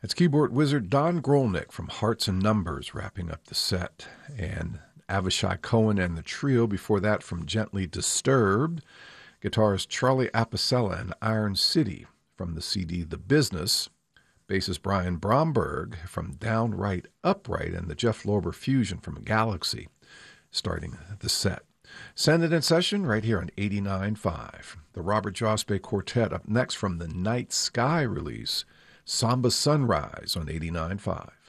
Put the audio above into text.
It's keyboard wizard Don Grolnick from Hearts and Numbers wrapping up the set, and Avishai Cohen and the trio before that from Gently Disturbed, guitarist Charlie Apicella and Iron City from the CD The Business, bassist Brian Bromberg from Downright Upright, and the Jeff Lorber Fusion from Galaxy starting the set. Send it in session right here on 89.5. The Robert Jospe Quartet up next from the Night Sky release, Samba Sunrise on 89.5.